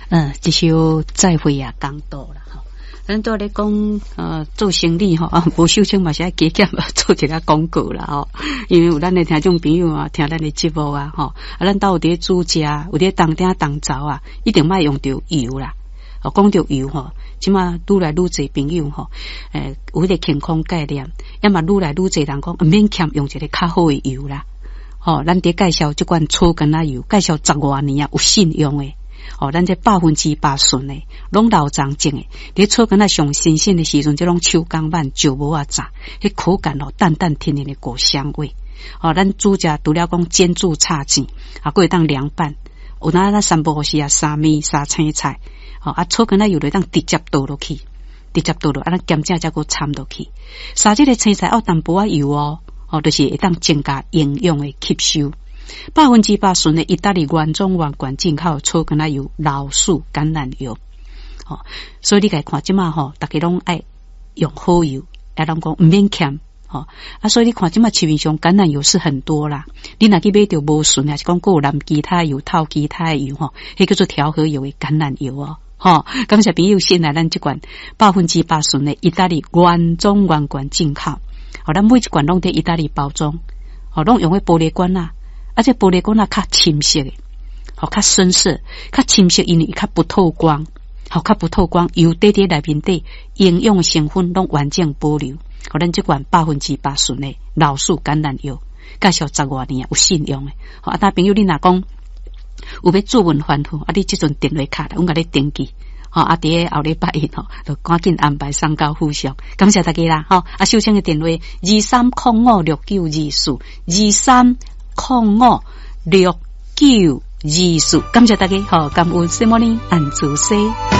这首再会啊，讲到了哈。咱都咧讲做生意吼无收钱嘛是爱加减做一个广告啦吼，因为有咱的听众朋友啊，听咱的节目啊吼，咱到有伫煮食，有伫当鼎当灶啊，一定莫用到油啦。讲到油吼，即马愈来愈侪朋友吼，有迄个健康概念，要么愈来愈侪人讲免欠用一个较好的油啦。吼，咱伫介绍即款草根仔油，介绍10多年啊，有信用的。咱这100%纯的，拢老长种的，伫草根仔上新鲜的时阵，即种手工板就无啊炸，迄口感淡淡甜甜的果香味。咱煮食除了讲煎煮炒煎，还会当凉拌，有咱三不五时啊，沙米沙青菜。草根仔油就当直接倒落去，咱咸正才个掺落去。沙这个青菜要淡薄仔油就是会当增加营养的吸收。100%纯的意大利原装原罐进口草根仔油、老树橄榄油。所以你来看即马大家拢爱用好油，爱人讲唔免欠。所以你看即马市面上橄榄油是很多啦。你若去买到无纯还是讲有蓝其他油、套其他油迄叫做调和油的橄榄油感谢朋友先来咱这款100%纯的意大利原装原罐进口。咱每一罐拢伫意大利包装，拢用的玻璃罐啊，这玻璃罐啊较深色的，较深色，较深色，因为较不透光，较不透光，油底内面底营养成分拢完整保留。咱这款100%纯的老树橄榄油，介绍10多年有信用的。大朋友你若讲有要做文烦恼，你这阵电话卡，阮甲你登记。伫后礼拜一就赶紧安排送到府上。感谢大家啦，收听的电话23056924，23056924。感谢大家，感恩什么呢？安主西。